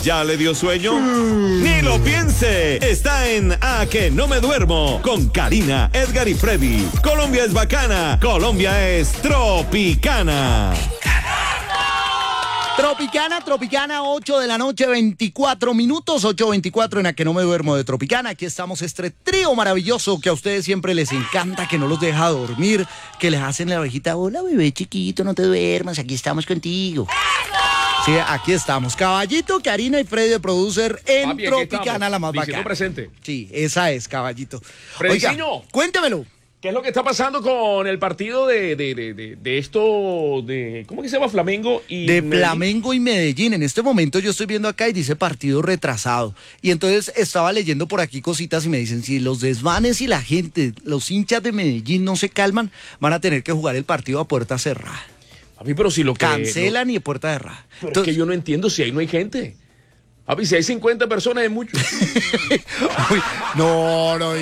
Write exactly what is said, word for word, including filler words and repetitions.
¿Ya le dio sueño? ¡Ni lo piense! Está en A que no me duermo con Karina, Edgar y Freddy. Colombia es bacana, Colombia es tropicana. Tropicana, Tropicana, ocho de la noche, veinticuatro minutos, ocho veinticuatro en A que no me duermo de Tropicana. Aquí estamos, este trío maravilloso que a ustedes siempre les encanta, que no los deja dormir, que les hacen la orejita, hola bebé chiquito, no te duermas, aquí estamos contigo. Sí, aquí estamos. Caballito, Karina y Freddy, el producer en Papi, Tropicana, la más Diciendo bacana. presente. Sí, esa es, Caballito. Frediciño. Oiga, cuéntemelo. ¿Qué es lo que está pasando con el partido de, de, de, de, de esto, de, ¿cómo que se llama? Flamengo y De Medellín? Flamengo y Medellín. En este momento yo estoy viendo acá y dice partido retrasado. Y entonces estaba leyendo por aquí cositas y me dicen, si los desvanes y la gente, los hinchas de Medellín no se calman, van a tener que jugar el partido a puerta cerrada. Papi, pero si lo que... Cancelan no, y a puerta cerrada. pero Entonces, es que yo no entiendo si ahí no hay gente. Papi, si hay cincuenta personas es mucho. uy, no, no.